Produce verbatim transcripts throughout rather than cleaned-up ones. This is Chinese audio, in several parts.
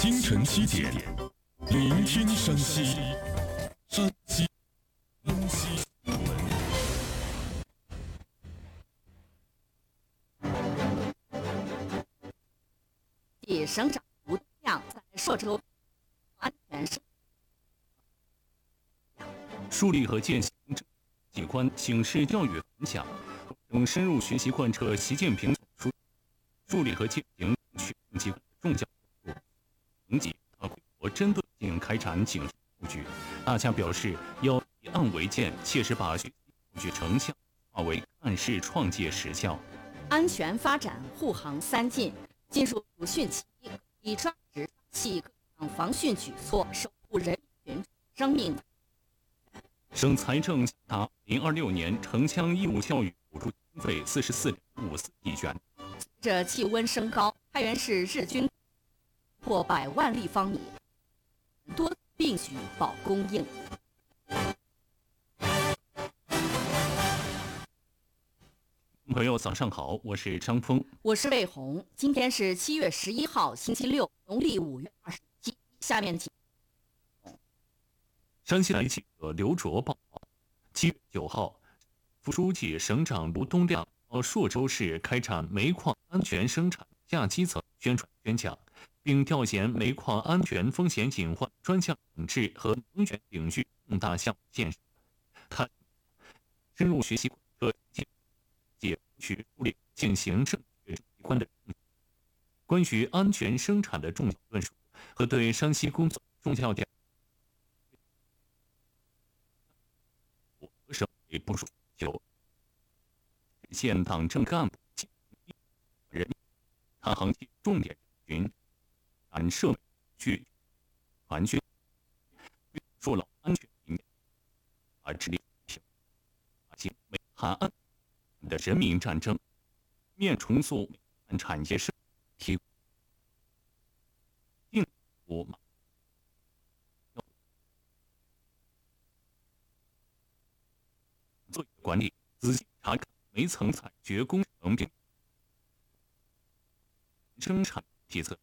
清晨七点，聆听山西，山西，山西地省长吴东亮在朔州安全生树立和践行机关醒世教育分享，等深入学习贯彻习近平总书记树立和践行学政机关重教育层级大规模针对性开展警示教育。大家表示要以案为鉴，切实把学习教育成效化为干事创界实效。 安全发展护航三进，进入汛期，以抓实抓细各项防汛举措，守护人民群众生命。 省财政下达二零二六年城乡义务教育补助经费四十四点五四亿元。 随着气温升高，太原市日均破百万立方米，多并举保供应。 朋友早上好，我是张峰， 我是魏红。今天是七月十一号，星期六，农历五月二十七。下面请山西来记者刘卓报道：七月九号，副书记、省长卢东亮到朔州市开展煤矿安全生产下基层宣传宣讲，并调研煤矿安全风险隐患专项整治和能源领域重大项目建设。他深入学习贯彻解去树立践行正确机关的关于安全生产的重要论述和对山西工作重要点。我和省委部署求实现党政干部人他行业重点群按社会去团结说了安全理念啊致力平行煤汉安的人民战争面重塑煤炭产业生提定我们作业管理仔细查看煤层采掘工程并生产体测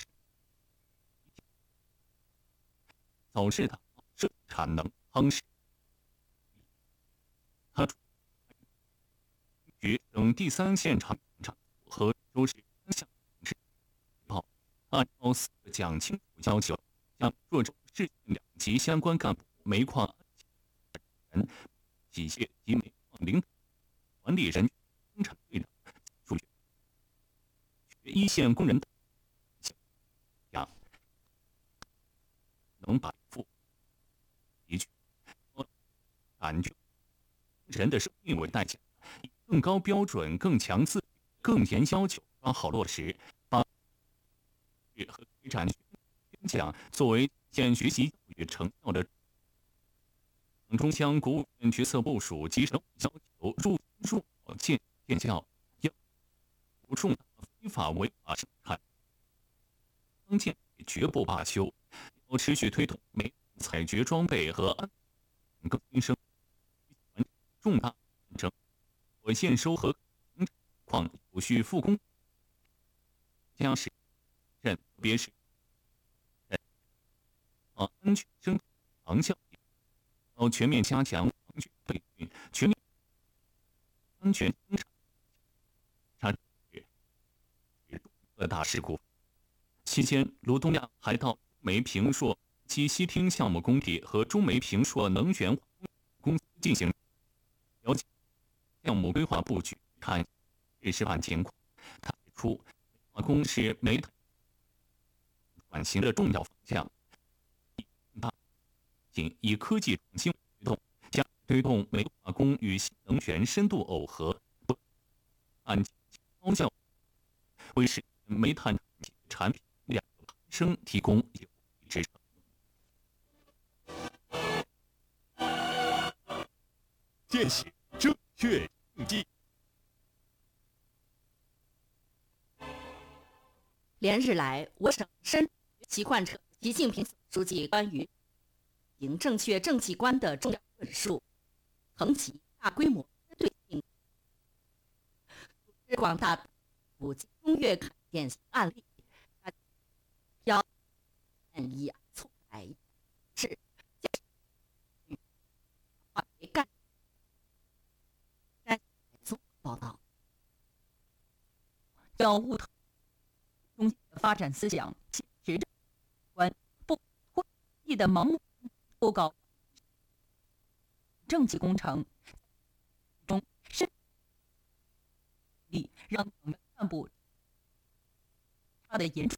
早市的设产能夯实。他与省第三现场长和州市乡市报按照四个讲清楚要求，向朔州市两级相关干部、煤矿安全人、企业及煤矿领导、管理人员、生产队长、数据一线工人等呀，能把负一句感觉人的生命为代价，以更高标准、更强自律、更严要求，抓好落实，把和开展宣讲作为现学习教育成效的中央国务院决策部署及省要求入入建建教，要不重大非法违法生产，当建绝不罢休，要持续推动煤采掘装备和安更新升重大整我现收和矿有序复工，将实现特别是啊安全生产长效，要全面加强防汛培训，全面安全生产产重大事故。期间，卢东亮还到中煤平朔及西厅项目工地和中煤平朔能源公司进行了解项目规划布局，看示范情况。他指出，化工是煤炭转型的重要方向，以科技创新推动，将推动煤化工与新能源深度耦合，按高效为使煤炭产品两个攀升提供有力支撑。 见识正确政绩。 连日来，我省深其贯彻习近平总书记关于行正确政绩观的重要论述，横起大规模针对性广大普及中越看典型案例，要以促来是化为干干综合报道。 要悟透中间的发展思想，持着观不会意的盲目不搞政绩工程中深力让党员干部他的严重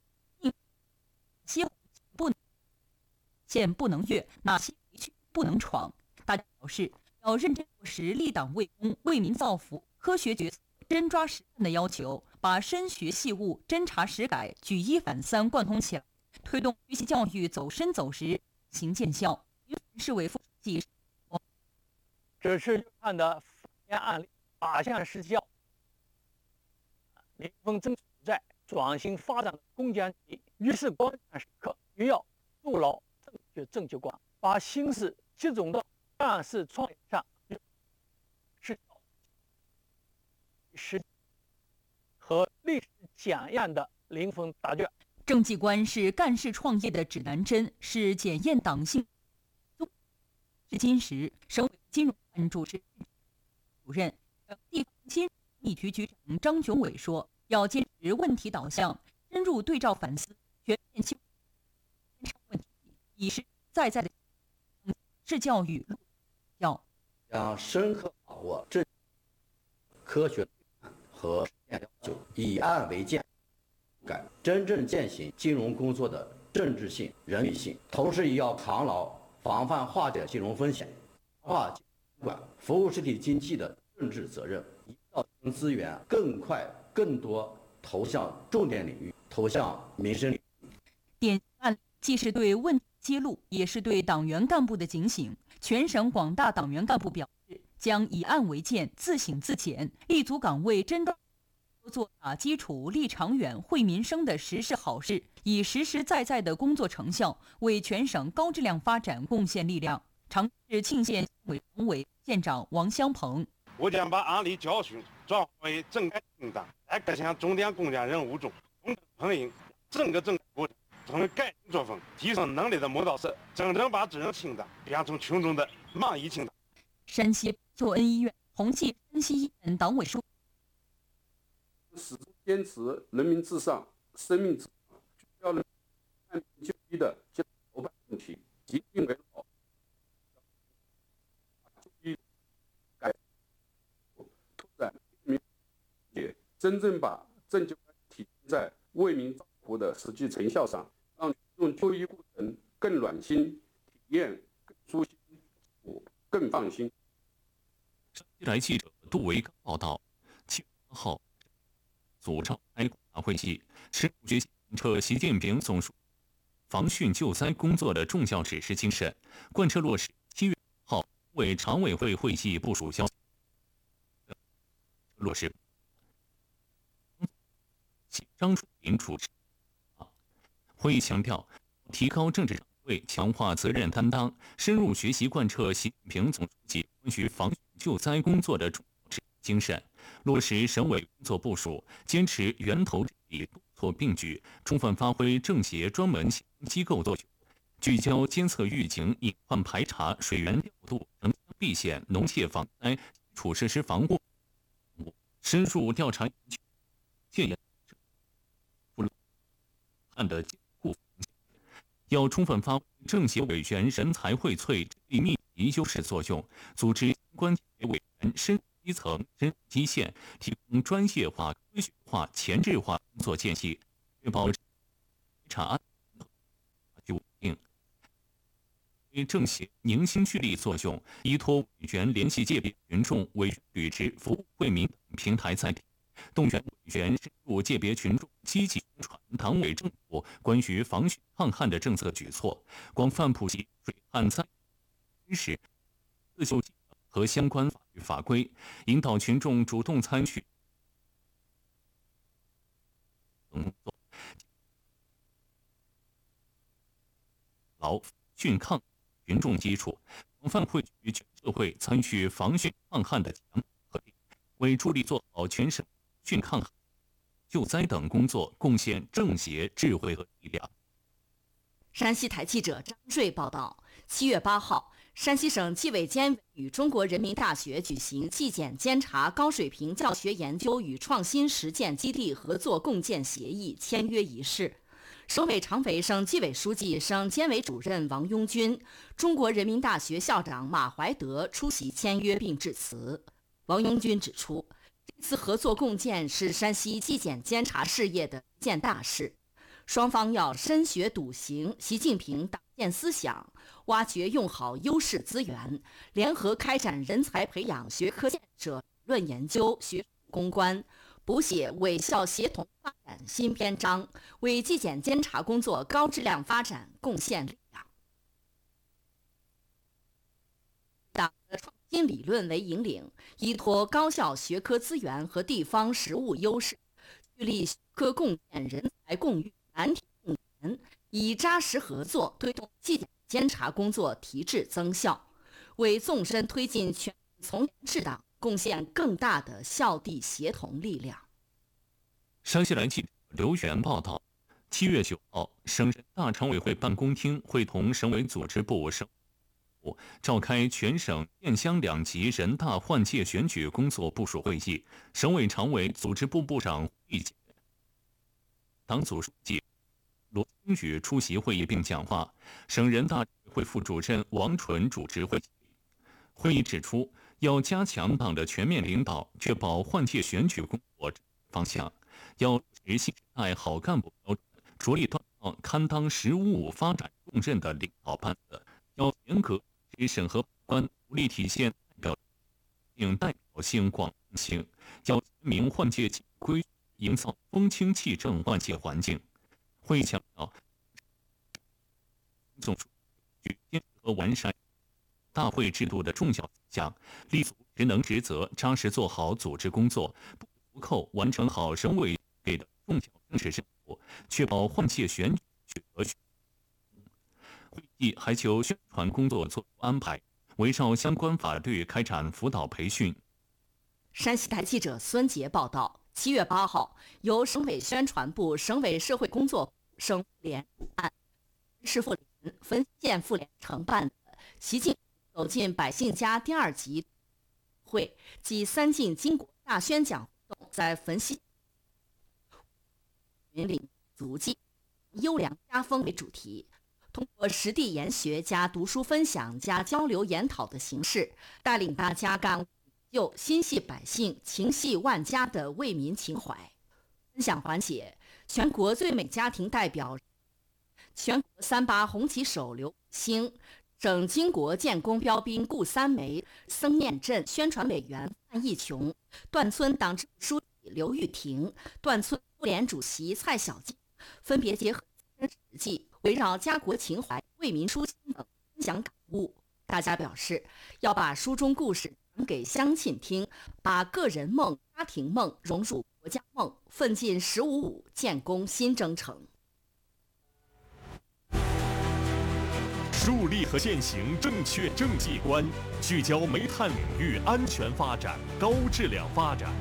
西不能线不能越，哪些回去不能闯。大家表示要认真落实立党为公、为民造福、科学决策、真抓实干的要求，把深学细悟、真查实改举一反三贯通起来，推动学习教育走深走实、行见效。市委副书记， 这是看的法院案例，靶向施教，民风争取在转型发展的攻坚期，于是关键时刻需要筑牢正确政绩观，把心思集中到干事创业上，是实和历史检验的灵魂答卷。 政绩观是干事创业的指南针，是检验党性。至今时，省委金融办主任主任、地方金融一局局长张雄伟说，要坚持问题导向，深入对照反思，全面修正问题，以实实在在的是教育要要深刻把握政科学和实践要求，以案为鉴，改真正践行金融工作的政治性、人民性，同时也要扛牢防范化解金融风险、化监管服务实体经济的政治责任，引导金融资源更快、更多投向重点领域，投向民生领域。 典型案例既是对问题揭露，也是对党员干部的警醒。全省广大党员干部表示，将以案为鉴，自省自检，立足岗位，真抓做打基础、立长远、惠民生的实事好事，以实实在在的工作成效为全省高质量发展贡献力量。长治庆县委常委、县长王香鹏， 我将把案例教训转化为政改清单，在各项重点攻坚任务中，充分反映整个政改过程，成为改进作风、提升能力的磨刀石，真正把这种清单变成群众的满意清单。 山西秀恩医院同济山西医院党委书记始终坚持人民至上、生命至上，聚焦人民就医的解头办问题，集病为老，就医改拓展民也真正把政绩观体现在为民造福的实际成效上，让群众就医过程更暖心，体验更舒心，更放心。 山西来记者杜维刚报道，七月八号组召开扩大会议，深入学习彻习近平总书记防汛救灾工作的重要指示精神，贯彻落实七月号为常委会会议部署消息，落实。张树林主持。会议强调，提高政治岗位，强化责任担当，深入学习贯彻习近平总书记关于防汛救灾工作的重要指示精神，落实省委工作部署，坚持源头治理、多措并举，充分发挥政协专门性机构作用，聚焦监测预警、隐患排查、水源调度、城乡避险、农业防灾、基础设施防护，深入调查研究，建言案的兼顾，要充分发挥政协委员人才荟萃、智力密集优势作用，组织相关企业委员深入基层、深入基线，提供专业化、科学化、前置化工作建议，确保查案稳定。政协凝心聚力作用，依托委员联系界别群众、委员履职、服务惠民等平台载体，动员委员深入界别群众，积极宣传党委政府关于防汛抗旱的政策举措，广泛普及水旱灾知识、自救技能和相关法律法规，引导群众主动参与工作，牢汛抗群众基础，广泛汇聚全社会参与防汛抗旱的强和力，为助力做好全省汛抗旱、救灾等工作贡献政协智慧和力量。 山西台记者张瑞报道，七月八号，山西省纪委监委与中国人民大学举行纪检监察高水平教学研究与创新实践基地合作共建协议签约仪式。省委常委、省纪委书记、省监委主任王拥军、中国人民大学校长马怀德出席签约并致辞。王拥军指出，这次合作共建是山西纪检监察事业的一件大事，双方要深学笃行习近平党建思想，挖掘用好优势资源，联合开展人才培养、学科建设、理论研究、学术攻关，补写委校协同发展新篇章，为纪检监察工作高质量发展贡献力量。党的创新理论为引领，依托高校学科资源和地方实务优势，聚力学科共建、人才共育、难题共研，以扎实合作推动纪检监察工作提质增效，为纵深推进全从严治党贡献更大的校地协同力量。 山西来记者刘源报道，七月九号，省人大常委会办公厅会同省委组织部、省部召开全省县乡两级人大换届选举工作部署会议，省委常委、组织部部长胡立杰、党组书记罗清宇出席会议并讲话，省人大会副主任王纯主持会议。会议指出，要加强党的全面领导，确保换届选举工作方向，要实现带好干部标准，着力锻造堪当实务发展重任的领导班子，要严格执审核把关，努力体现代表性、代表性、广泛性，要严明换届规矩，营造风清气正换届环境。会议强调，总书记坚持和完善大会制度的重要项，立足职能职责，扎实做好组织工作，不不扣完成好省委给的重要政治任务，确保换届选举取得选。会议还就宣传工作作出安排，围绕相关法律开展辅导培训。 山西台记者孙杰报道，七月八号，由省委宣传部、省委社会工作部、省妇联主办、市妇联、汾县妇联承办的习近平走进百姓家第二集会暨三进巾帼大宣讲活动在汾西云岭足迹、优良家风为主题，通过实地研学加读书分享加交流研讨的形式，带领大家感悟就心系百姓、情系万家的为民情怀。分享环节，全国最美家庭代表、全国三八红旗手刘星、省经国建功标兵顾三梅、僧念镇宣传委员范义琼、段村党支部书记刘玉婷、段村妇联主席蔡小静，分别结合真实实际，围绕家国情怀、为民舒心等分享感悟。大家表示，要把书中故事讲给乡亲听，把个人梦、家庭梦融入国家梦，奋进“十五五”建功新征程。 树立和践行正确政绩观，聚焦煤炭领域安全发展、高质量发展。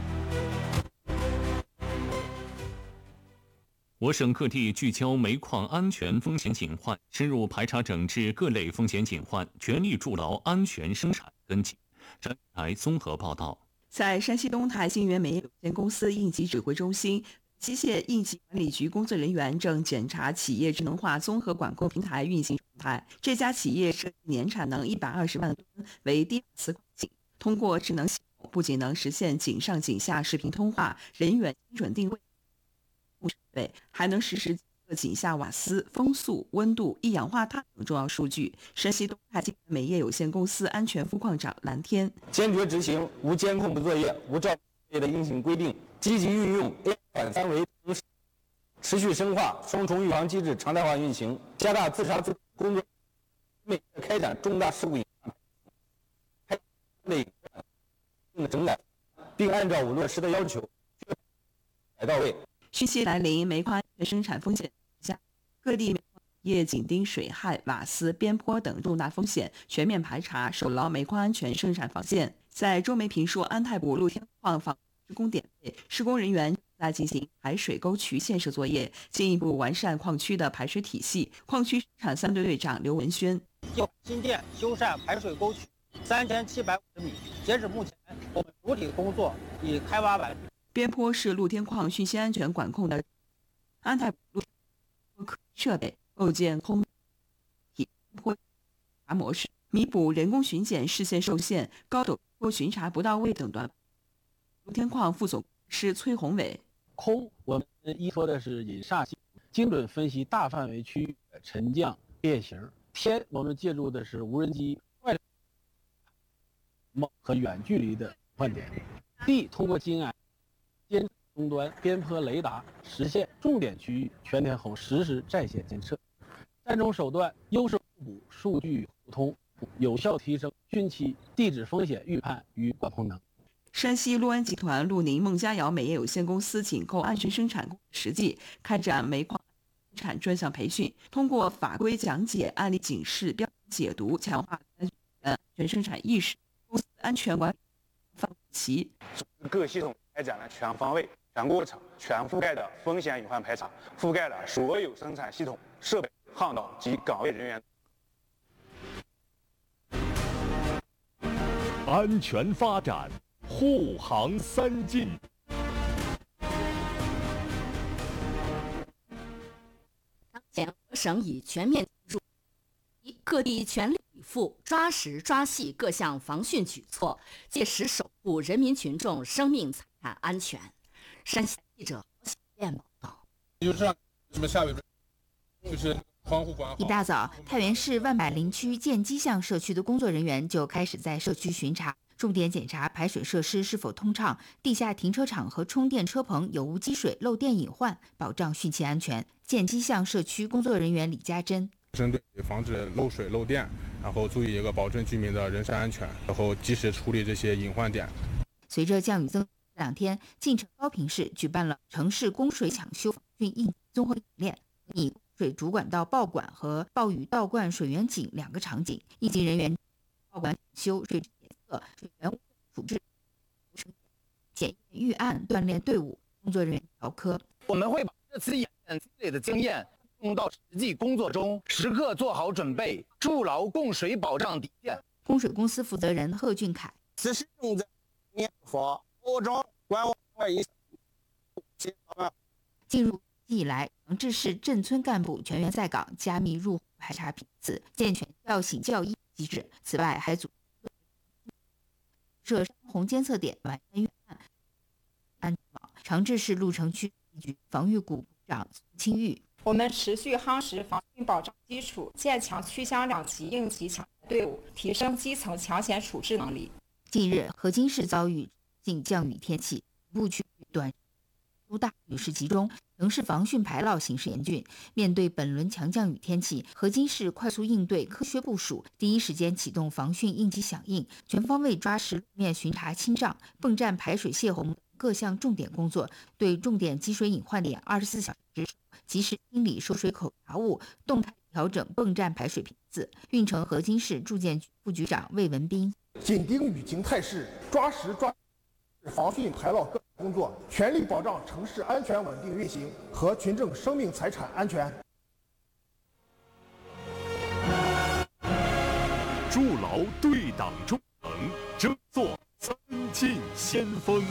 我省各地聚焦煤矿安全风险隐患，深入排查整治各类风险隐患，全力筑牢安全生产根基。山西台综合报道， 在山西东台新源煤业有限公司应急指挥中心，机械应急管理局工作人员正检查企业智能化综合管控平台运行状态。这家企业设计年产能一百二十万吨，为低瓦斯矿井。通过智能系统，不仅能实现井上井下视频通话、人员精准定位，对，还能实时监测井下瓦斯、风速、温度、一氧化碳等重要数据。山西东台新源煤业有限公司安全副矿长蓝天， 坚决执行无监控不作业、无照作业的硬性规定，积极运用 A I 反三维，持续深化双重预防机制常态化运行，加大自查自工作，每月开展重大事故隐患开内整改，并按照我落实的要求改到位。 汛期来临，煤矿安全生产风险下，各地煤矿业紧盯水害、瓦斯、边坡等重大风险，全面排查，守牢煤矿安全生产防线。在中煤评说安泰部露天矿防施工点， 施工人员在进行排水沟渠建设作业，进一步完善矿区的排水体系。矿区生产三队队长刘文轩： 就新建修缮排水沟渠三千七百五十米，截止目前，我们主体工作已开挖完毕。 边坡是露天矿讯息安全管控的安泰路设备，构建空体坡查模式，弥补人工巡检视线受限、高陡坡巡查不到位等短板。露天矿副总师崔宏伟： 空，我们依托的是引煞系统，精准分析大范围区域的沉降变形；天，我们借助的是无人机快和远距离的换点；地，通过基因癌监终端边坡雷达实现重点区域全天候实时在线监测。三种手段优势互补，数据互通，有效提升汛期地质风险预判与管控能力。 山西陆安集团陆宁孟佳瑶煤业有限公司紧扣安全生产工作实际，开展煤矿生产专项培训，通过法规讲解、案例警示、标准解读，强化安全生产意识。公司安全管理范围， 各系统开展了全方位、全过程、全覆盖的风险隐患排查，覆盖了所有生产系统、设备、航道及岗位人员。 安全发展，护航三进。 当前各省已全面入，各地全力以赴抓实抓细各项防汛举措，切实守护人民群众生命财产安全。山西记者郝艳报道。 就是让什么下围就是防护管好。 一大早，太原市万柏林区建基巷社区的工作人员就开始在社区巡查，重点检查排水设施是否通畅，地下停车场和充电车棚有无积水、漏电隐患，保障汛期安全。建基巷社区工作人员李家珍： 针对防止漏水漏电，然后注意一个保证居民的人身安全，然后及时处理这些隐患点。 随着降雨增，这两天晋城高平市举办了城市供水抢修防汛应急综合演练，以水主管道爆管和暴雨倒灌水源井两个场景，应急人员爆管修、水质检测、水源处置、检验预案，锻炼队伍工作人员调科。 我们会把这次演练积累的经验用到实际工作中，时刻做好准备，筑牢供水保障底线。 供水公司负责人贺俊凯： 此时正在研发保障管网外一进入以来，长治市镇村干部全员在岗，加密入户排查频次，健全叫醒叫医机制。此外，还组设山洪监测点，完善预案安全网。长治市鹿城区局防御股部长苏清玉： 我们持续夯实防汛保障基础，建强区乡两级应急抢险队伍，提升基层抢险处置能力。 近日，河津市遭遇近降雨天气，部区短都大雨势集中，城市防汛排涝形势严峻。面对本轮强降雨天气，河津市快速应对、科学部署，第一时间启动防汛应急响应，全方位抓实路面巡查清障、泵站排水泄洪各项重点工作，对重点积水隐患点二十四小时值守，及时清理收水口杂物，动态调整泵站排水频次。运城河津市住建局副局长魏文斌： 紧盯雨情态势，抓实抓防汛排涝各工作，全力保障城市安全稳定运行和群众生命财产安全。 筑牢对党忠诚，争做三进先锋。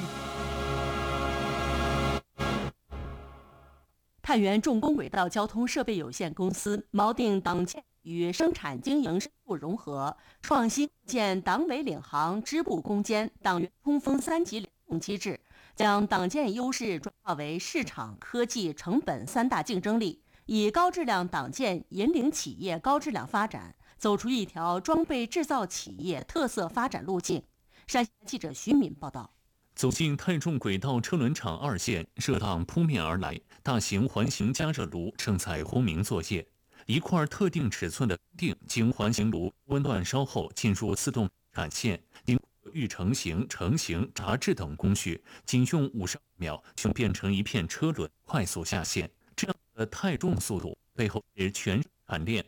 太原重工轨道交通设备有限公司锚定党建与生产经营深度融合，创新建党委领航、支部攻坚、党员冲锋三级联动机制，将党建优势转化为市场、科技、成本三大竞争力，以高质量党建引领企业高质量发展，走出一条装备制造企业特色发展路径。山西记者徐敏报道。 走进太重轨道车轮厂二线，热浪扑面而来，大型环形加热炉正在轰鸣作业。一块特定尺寸的钉经环形炉温暖烧后进入自动产线，经过预成型、成型、炸制等工序，仅用五十秒就变成一片车轮，快速下线。这样的太重速度背后是全产链每一个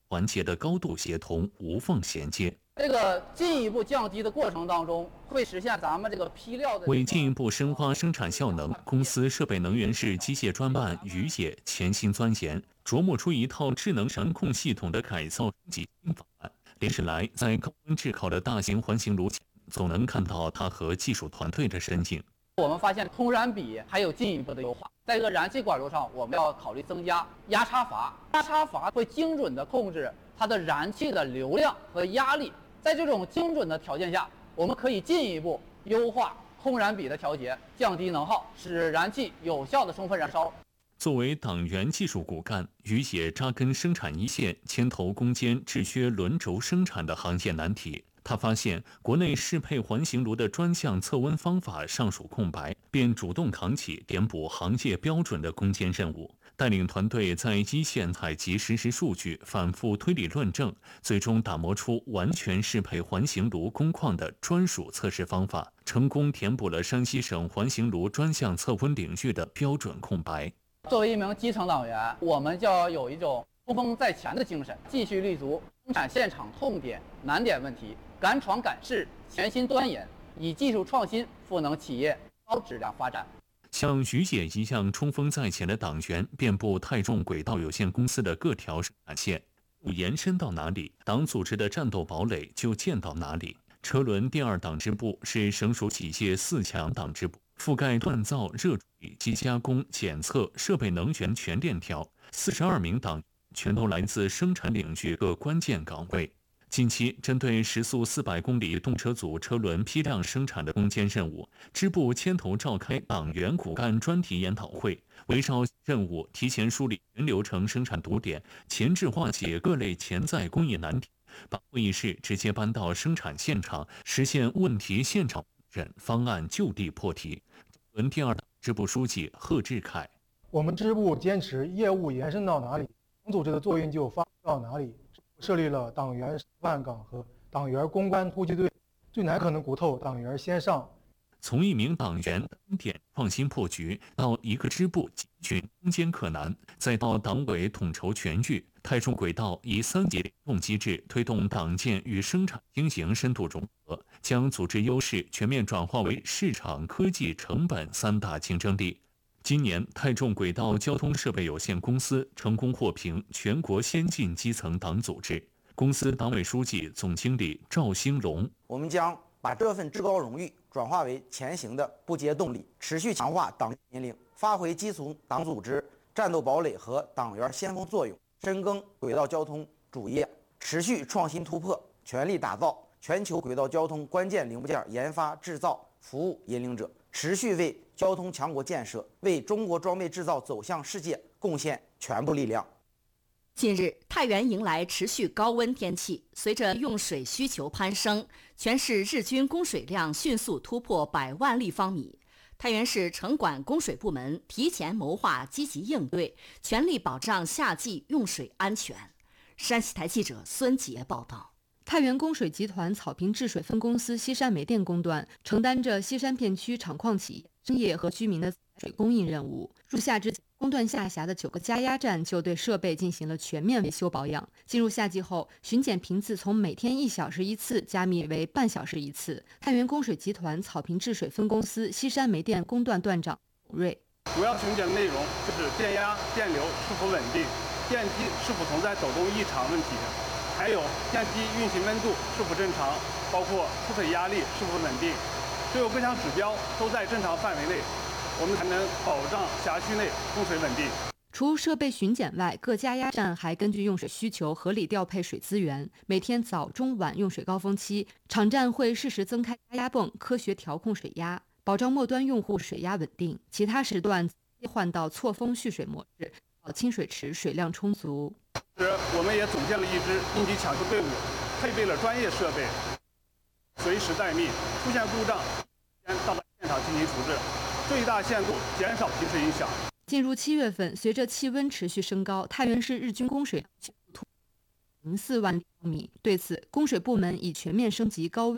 环节的高度协同、无缝衔接。 这个进一步降低的过程当中，会实现咱们这个批料的。 为进一步深化生产效能，公司设备能源室机械专办于野潜心钻研，琢磨出一套智能绳控系统的改造升级新方案。连日来，在高温炙烤的大型环形炉前，总能看到他和技术团队的身影。 我们发现通燃比还有进一步的优化，在这个燃气管路上，我们要考虑增加压插阀，压插阀会精准的控制它的燃气的流量和压力。在这种精准的条件下，我们可以进一步优化空燃比的调节，降低能耗，使燃气有效的充分燃烧。 作为党员技术骨干，于野扎根生产一线，牵头攻坚制靴轮轴生产的行业难题。他发现国内适配环形炉的专项测温方法尚属空白，便主动扛起填补行业标准的攻坚任务，带领团队在一线采集实时数据，反复推理论证，最终打磨出完全适配环形炉工况的专属测试方法，成功填补了山西省环形炉专项测温领域的标准空白。 作为一名基层党员，我们就要有一种冲锋在前的精神，继续立足生产现场痛点、难点问题，敢闯敢试，潜心钻研，以技术创新赋能企业高质量发展。 像于野一样冲锋在前的党员遍布泰众轨道有限公司的各条生产线，延伸到哪里，党组织的战斗堡垒就建到哪里。车轮第二党支部是省属企业四强党支部，覆盖锻造、热处理、机加工、检测、设备能源全链条，四十二名党员全都来自生产领域各关键岗位。近期，针对时速四百公里动车组车轮批量生产的攻坚任务，支部牵头召开党员骨干专题研讨会，围绕任务提前梳理全流程生产堵点，前置化解各类潜在工艺难题，把会议室直接搬到生产现场，实现问题现场认方案就地破题。轮第二党支部书记贺志凯： 我们支部坚持业务延伸到哪里，党组织的作用就发挥到哪里。设立了党员示范岗和党员攻关突击队，最难可能骨头党员先上。 从一名党员单点创新破局，到一个支部集群攻坚克难，再到党委统筹全域，泰众轨道以三级联动机制推动党建与生产经营深度融合，将组织优势全面转化为市场、科技、成本三大竞争力。今年，泰众轨道交通设备有限公司成功获评全国先进基层党组织。公司党委书记、总经理赵兴龙： 我们将把这份至高荣誉转化为前行的不竭动力，持续强化党引领，发挥基层党组织战斗堡垒和党员先锋作用，深耕轨道交通主业，持续创新突破，全力打造全球轨道交通关键零部件研发、制造、服务引领者，持续为交通强国建设、为中国装备制造走向世界贡献全部力量。 近日，太原迎来持续高温天气，随着用水需求攀升，全市日均供水量迅速突破百万立方米。太原市城管供水部门提前谋划，积极应对，全力保障夏季用水安全。山西台记者孙杰报道。 太原供水集团草坪治水分公司西山煤电供段承担着西山片区厂矿企业、商业和居民的水供应任务。入夏之前，供段下辖的九个加压站就对设备进行了全面维修保养。进入夏季后，巡检频次从每天一小时一次加密为半小时一次。太原供水集团草坪治水分公司西山煤电供段段长董瑞： 主要巡检的内容就是电压、电流是否稳定，电机是否存在抖动异常问题，还有电机运行温度是否正常，包括出水压力是否稳定，只有各项指标都在正常范围内，我们才能保障辖区内供水稳定。 除设备巡检外，各加压站还根据用水需求合理调配水资源。每天早、中、晚用水高峰期，厂站会适时增开加压泵，科学调控水压，保障末端用户水压稳定。其他时段切换到错峰蓄水模式，保清水池水量充足。 同时，我们也组建了一支应急抢救队伍，配备了专业设备，随时待命，出现故障先到达现场进行处置，最大限度减少停水影响。 进入七月份，随着气温持续升高，太原市日均供水量突零四万立方米。对此，供水部门已全面升级高温应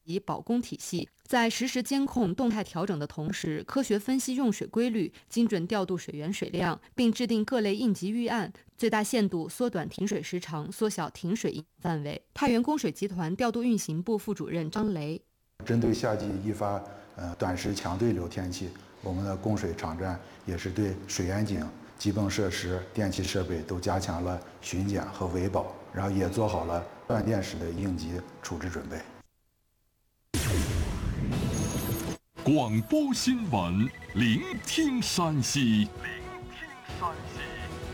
及保供体系，在实时监控动态调整的同时，科学分析用水规律，精准调度水源水量，并制定各类应急预案，最大限度缩短停水时长，缩小停水影响范围。太原供水集团调度运行部副主任张雷： 针对夏季易发呃短时强对流天气，我们的供水场站也是对水源井、基泵设施、电气设备都加强了巡检和维保，然后也做好了断电时的应急处置准备。 广播新闻，聆听山西。聆听山西。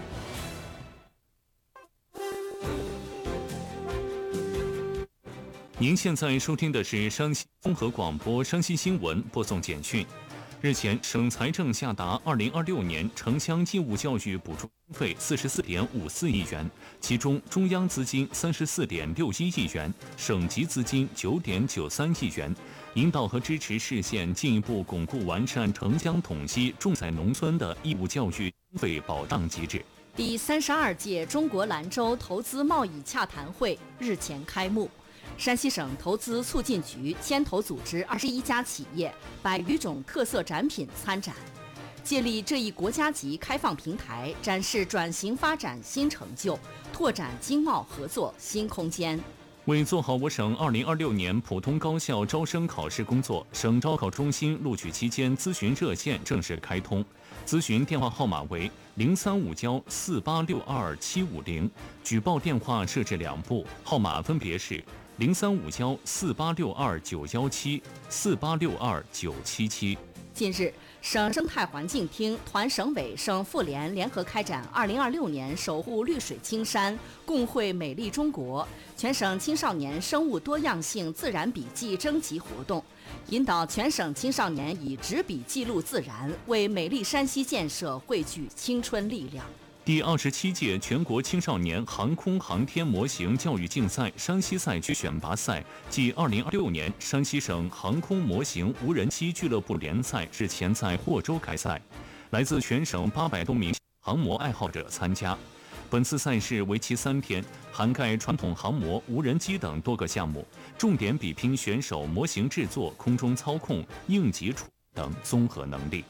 您现在收听的是山西综合广播山西新闻播送简讯。日前，省财政下达二零二六年城乡义务教育补助经费四十四点五四亿元，其中中央资金三十四点六一亿元，省级资金九点九三亿元，引导和支持市县进一步巩固完善城乡统一重在农村的义务教育经费保障机制。 第三十二届中国兰州投资贸易洽谈会日前开幕。山西省投资促进局牵头组织二十一家企业、百余种特色展品参展，借力这一国家级开放平台，展示转型发展新成就，拓展经贸合作新空间。 为做好我省二零二六年普通高校招生考试工作，省招考中心录取期间咨询热线正式开通，咨询电话号码为零三五交四八六二七五零，举报电话设置两部，号码分别是零三五交四八六二九幺七、四八六二九七七。 近日，省生态环境厅团省委、省妇联联合开展二零二六年守护绿水青山、共绘美丽中国全省青少年生物多样性自然笔记征集活动，引导全省青少年以执笔记录自然，为美丽山西建设汇聚青春力量。 第二十七届全国青少年航空航天模型教育竞赛山西赛区选拔赛暨二零二六年山西省航空模型无人机俱乐部联赛日前在霍州开赛，来自全省八百多名航模爱好者参加。本次赛事为期三天，涵盖传统航模、无人机等多个项目，重点比拼选手模型制作、空中操控、应急处等综合能力。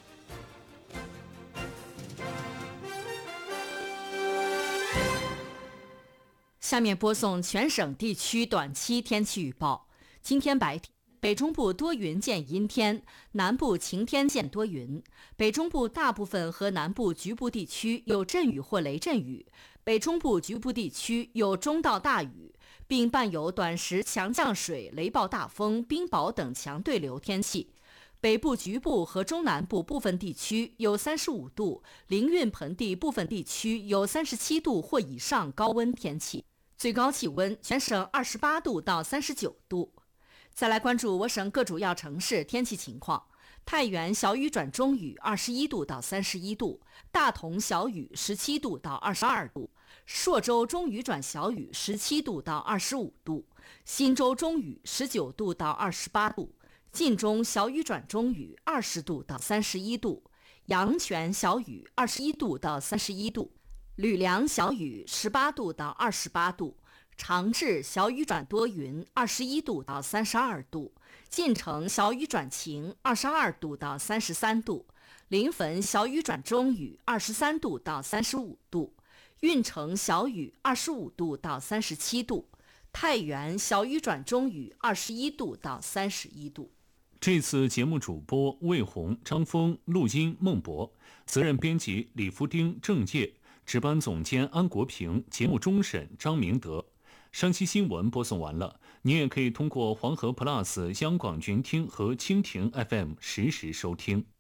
下面播送全省地区短期天气预报。今天白天，北中部多云见阴天，南部晴天见多云。北中部大部分和南部局部地区有阵雨或雷阵雨，北中部局部地区有中到大雨，并伴有短时强降水、雷暴大风、冰雹等强对流天气。北部局部和中南部部分地区有三十五度，凌云盆地部分地区有三十七度或以上高温天气。最高气温全省二十八度到三十九度。再来关注我省各主要城市天气情况：太原小雨转中雨，二十一度到三十一度；大同小雨，十七度到二十二度；朔州中雨转小雨，十七度到二十五度；忻州中雨，十九度到二十八度；晋中小雨转中雨，二十度到三十一度；阳泉小雨，二十一度到三十一度。吕梁小雨，十八度到二十八度；长治小雨转多云，二十一度到三十二度；晋城小雨转晴，二十二度到三十三度；临汾小雨转中雨，二十三度到三十五度；运城小雨，二十五度到三十七度；太原小雨转中雨，二十一度到三十一度。 这次节目主播魏红、张峰，录音孟博，责任编辑李福丁、郑业，值班总监安国平，节目终审张明德。山西新闻播送完了，你也可以通过黄河 Plus、央广云听和蜻蜓 F M 实时收听。